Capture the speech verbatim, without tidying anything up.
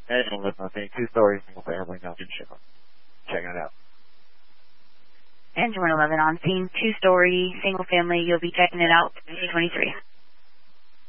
And with nothing, two-story, single-family, no ship. Checking it out. Engine one eleven on scene, two-story, single-family. You'll be checking it out, twenty twenty-three.